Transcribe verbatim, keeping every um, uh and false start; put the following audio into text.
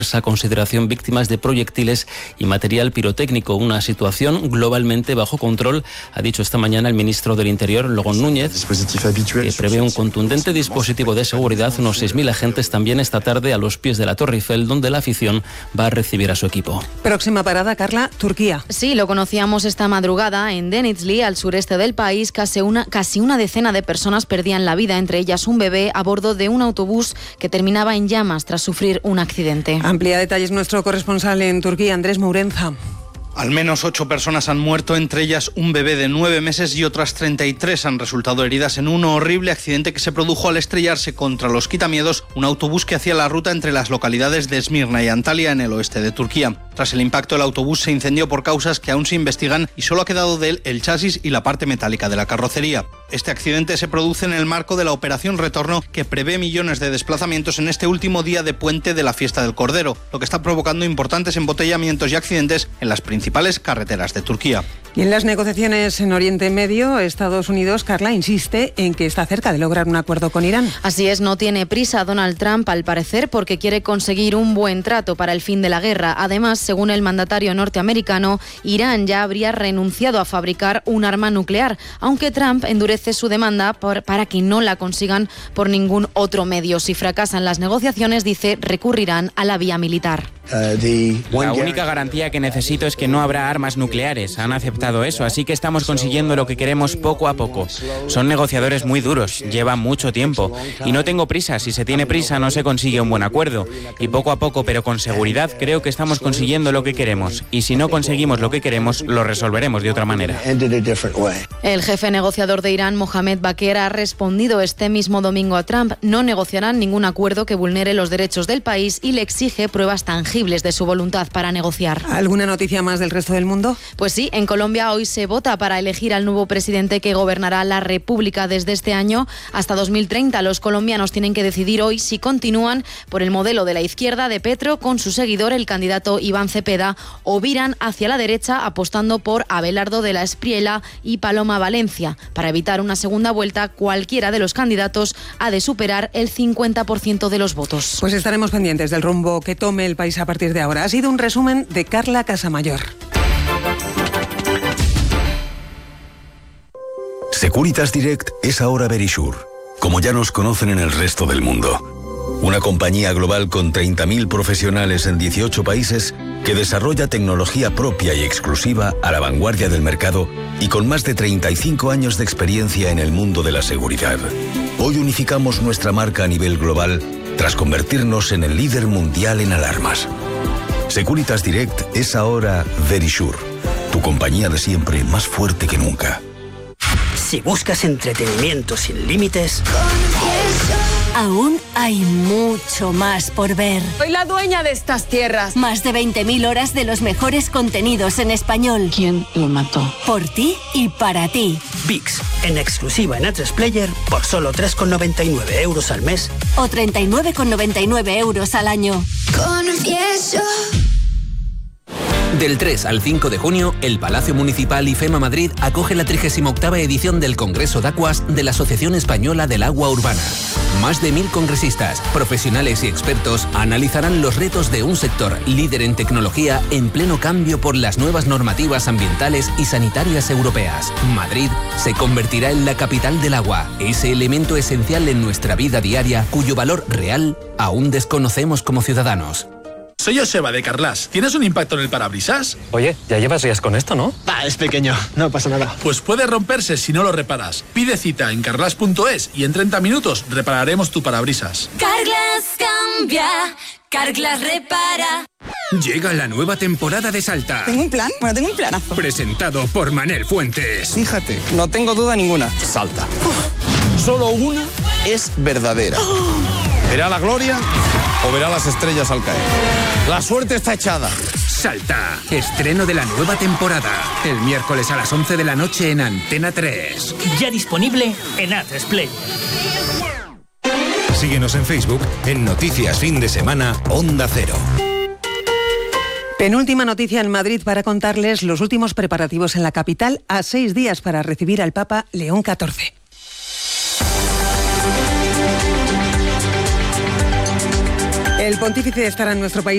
a consideración víctimas de proyectiles y material pirotécnico, una situación globalmente bajo control, ha dicho esta mañana el ministro del Interior, Logan Núñez, que prevé un contundente dispositivo de seguridad, unos seis mil agentes también esta tarde a los pies de la Torre Eiffel, donde la afición va a recibir a su equipo. Próxima parada, Carla, Turquía. Sí, lo conocíamos esta madrugada en Denizli, al sureste del país. Casi una, casi una decena de personas perdían la vida, entre ellas un bebé, a bordo de un autobús que terminaba en llamas tras sufrir un accidente. Amplía detalles nuestro corresponsal en Turquía, Andrés Mourenza. Al menos ocho personas han muerto, entre ellas un bebé de nueve meses y otras treinta y tres han resultado heridas en un horrible accidente que se produjo al estrellarse contra los quitamiedos un autobús que hacía la ruta entre las localidades de Esmirna y Antalya en el oeste de Turquía. Tras el impacto, el autobús se incendió por causas que aún se investigan y solo ha quedado de él el chasis y la parte metálica de la carrocería. Este accidente se produce en el marco de la Operación Retorno, que prevé millones de desplazamientos en este último día de puente de la Fiesta del Cordero, lo que está provocando importantes embotellamientos y accidentes en las principales carreteras de Turquía. Y en las negociaciones en Oriente Medio, Estados Unidos, Carla, insiste en que está cerca de lograr un acuerdo con Irán. Así es, no tiene prisa Donald Trump, al parecer, porque quiere conseguir un buen trato para el fin de la guerra. Además, según el mandatario norteamericano, Irán ya habría renunciado a fabricar un arma nuclear, aunque Trump endurece su demanda por, para que no la consigan por ningún otro medio. Si fracasan las negociaciones, dice, recurrirán a la vía militar. La única garantía que necesito es que no habrá armas nucleares. Han aceptado eso, así que estamos consiguiendo lo que queremos poco a poco. Son negociadores muy duros, llevan mucho tiempo. Y no tengo prisa, si se tiene prisa no se consigue un buen acuerdo. Y poco a poco, pero con seguridad, creo que estamos consiguiendo lo que queremos. Y si no conseguimos lo que queremos, lo resolveremos de otra manera. El jefe negociador de Irán, Mohamed Bakr, ha respondido este mismo domingo a Trump. No negociarán ningún acuerdo que vulnere los derechos del país y le exige pruebas tangibles de su voluntad para negociar. ¿Alguna noticia más del resto del mundo? Pues sí, en Colombia hoy se vota para elegir al nuevo presidente que gobernará la República desde este año hasta dos mil treinta. Los colombianos tienen que decidir hoy si continúan por el modelo de la izquierda de Petro con su seguidor, el candidato Iván Cepeda, o viran hacia la derecha apostando por Abelardo de la Espriella y Paloma Valencia. Para evitar una segunda vuelta, cualquiera de los candidatos ha de superar el cincuenta por ciento de los votos. Pues estaremos pendientes del rumbo que tome el país a partir de ahora. Ha sido un resumen de Carla Casamayor. Securitas Direct es ahora Verisure, como ya nos conocen en el resto del mundo. Una compañía global con treinta mil profesionales en dieciocho países que desarrolla tecnología propia y exclusiva a la vanguardia del mercado y con más de treinta y cinco años de experiencia en el mundo de la seguridad. Hoy unificamos nuestra marca a nivel global tras convertirnos en el líder mundial en alarmas. Securitas Direct es ahora Verisure, tu compañía de siempre más fuerte que nunca. Si buscas entretenimiento sin límites, aún hay mucho más por ver. Soy la dueña de estas tierras. Más de veinte mil horas de los mejores contenidos en español. ¿Quién lo mató? Por ti y para ti. VIX, en exclusiva en A tres Player, por solo tres con noventa y nueve euros al mes. O treinta y nueve con noventa y nueve euros al año. Confieso. Del tres al cinco de junio, el Palacio Municipal IFEMA Madrid acoge la trigésima octava edición del Congreso de Aguas de la Asociación Española del Agua Urbana. Más de mil congresistas, profesionales y expertos analizarán los retos de un sector líder en tecnología en pleno cambio por las nuevas normativas ambientales y sanitarias europeas. Madrid se convertirá en la capital del agua, ese elemento esencial en nuestra vida diaria cuyo valor real aún desconocemos como ciudadanos. Soy Joseba de Carglass. ¿Tienes un impacto en el parabrisas? Oye, ya llevas días con esto, ¿no? Ah, es pequeño, no pasa nada. Pues puede romperse si no lo reparas. Pide cita en carglass punto es y en treinta minutos repararemos tu parabrisas. Carglass cambia, Carglass repara. Llega la nueva temporada de Salta. ¿Tengo un plan? Bueno, tengo un planazo. Presentado por Manel Fuentes. Fíjate, no tengo duda ninguna. Salta. Uf. Solo una es verdadera. Oh. ¿Verá la gloria o verá las estrellas al caer? La suerte está echada. Salta, estreno de la nueva temporada. El miércoles a las once de la noche en Antena tres. Ya disponible en A tres Play. Síguenos en Facebook en Noticias Fin de Semana Onda Cero. Penúltima noticia en Madrid para contarles los últimos preparativos en la capital a seis días para recibir al Papa León catorce. El pontífice estará en nuestro país